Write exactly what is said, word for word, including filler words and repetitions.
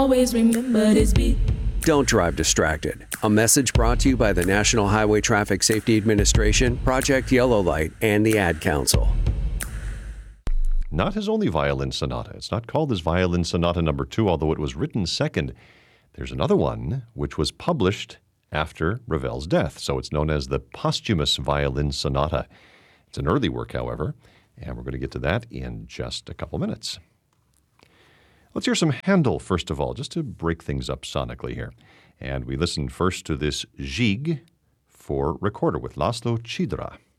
Always remember this beat. Don't drive distracted. A message brought to you by the National Highway Traffic Safety Administration, Project Yellow Light, and the Ad Council. Not his only violin sonata. It's not called his Violin Sonata number two, although it was written second. There's another one which was published after Ravel's death, so it's known as the Posthumous Violin Sonata. It's an early work, however, and we're going to get to that in just a couple minutes. Let's hear some Handel, first of all, just to break things up sonically here. And we listen first to this Gigue for recorder with Laszlo Csídra.